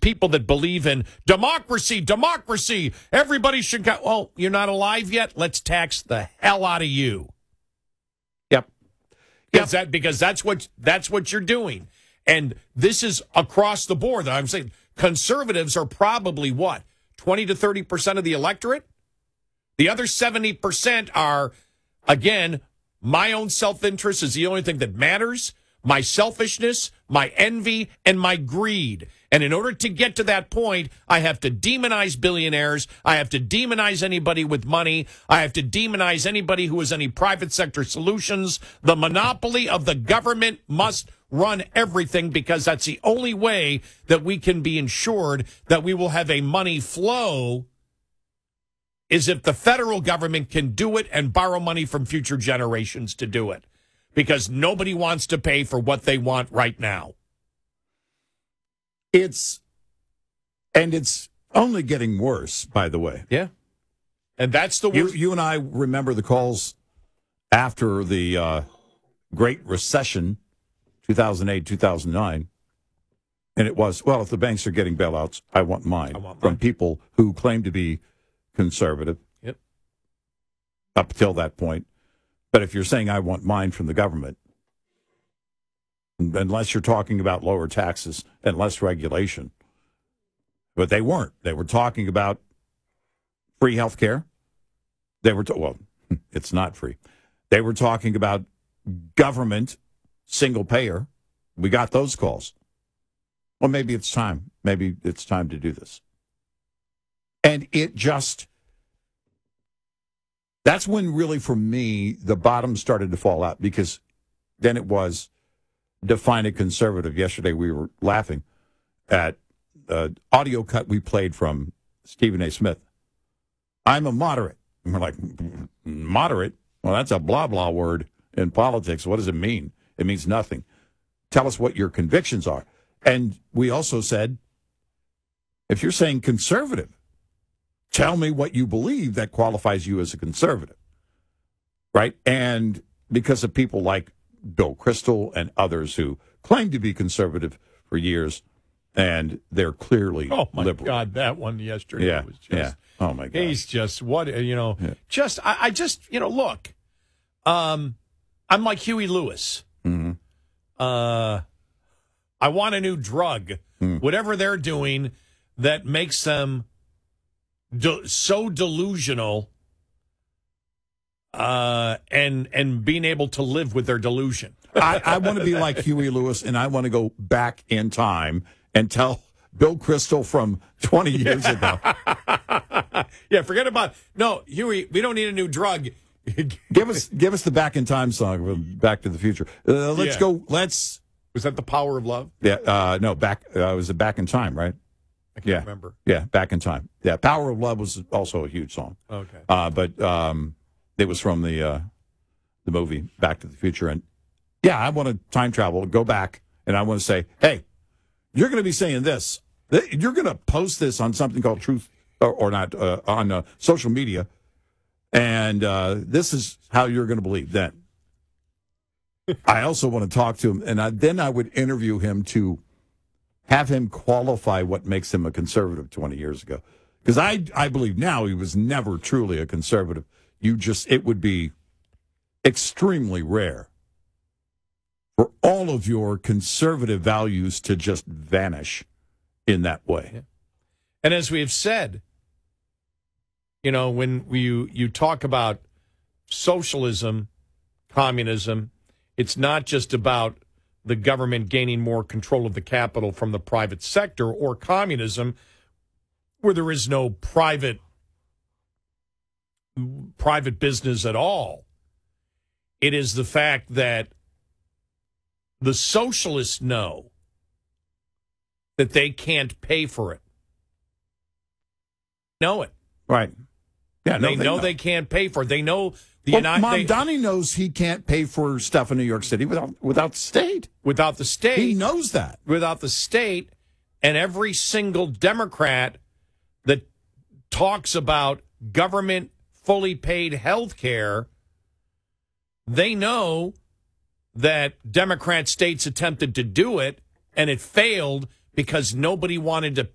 people that believe in democracy, democracy, everybody should go. Well, you're not alive yet. Let's tax the hell out of you. Yep. Because that's what you're doing. And this is across the board. I'm saying conservatives are probably what? 20 to 30% of the electorate? The other 70% are, again, my own self-interest is the only thing that matters, my selfishness, my envy, and my greed. And in order to get to that point, I have to demonize billionaires. I have to demonize anybody with money. I have to demonize anybody who has any private sector solutions. The monopoly of the government must run everything, because that's the only way that we can be ensured that we will have a money flow, is if the federal government can do it and borrow money from future generations to do it, because nobody wants to pay for what they want right now. It's only getting worse, by the way. Yeah. And that's the worst. You and I remember the calls after the Great Recession, 2008, 2009. And it was, well, if the banks are getting bailouts, I want mine. From people who claim to be conservative. Yep. Up till that point. But if you're saying I want mine from the government, unless you're talking about lower taxes and less regulation. But they weren't. They were talking about free health care. They were, well, it's not free. They were talking about government single payer. We got those calls. Well, maybe it's time. Maybe it's time to do this. And it just, that's when really for me, the bottom started to fall out, because then it was define a conservative. Yesterday we were laughing at the audio cut we played from Stephen A. Smith. I'm a moderate. And we're like, moderate? Well, that's a blah, blah word in politics. What does it mean? It means nothing. Tell us what your convictions are. And we also said, if you're saying conservative, tell me what you believe that qualifies you as a conservative. Right? And because of people like Bill Kristol and others who claim to be conservative for years, and they're clearly liberal. Oh, my God, that one yesterday was just... Oh, my God. He's just, I just, look, I'm like Huey Lewis. Mm-hmm. I want a new drug. Whatever they're doing that makes them so delusional and being able to live with their delusion. I want to be like Huey Lewis, and I want to go back in time and tell Bill Kristol from 20 years ago. Yeah, forget about no, Huey. We don't need a new drug. Give us the Back in Time song from Back to the Future. Let's go. Was that The Power of Love? Yeah. No. Was it Back in Time? Right. I can't remember. Yeah. Back in Time. Yeah. Power of Love was also a huge song. Okay. But it was from the movie Back to the Future, and yeah, I want to time travel, go back, and I want to say, hey, you're going to be saying this. You're going to post this on something called Truth or not on social media, and this is how you're going to believe. Then I also want to talk to him, and then I would interview him to have him qualify what makes him a conservative 20 years ago, because I believe now he was never truly a conservative. It would be extremely rare for all of your conservative values to just vanish in that way. Yeah. And as we have said, when you talk about socialism, communism, it's not just about the government gaining more control of the capital from the private sector, or communism, where there is no private business at all. It is the fact that the socialists know that they can't pay for it. Know it. Right. Yeah, they know they can't pay for it. They know Mamdani knows he can't pay for stuff in New York City without the state. Without the state. He knows that. Without the state, and every single Democrat that talks about government fully paid health care, they know that Democrat states attempted to do it, and it failed because nobody wanted to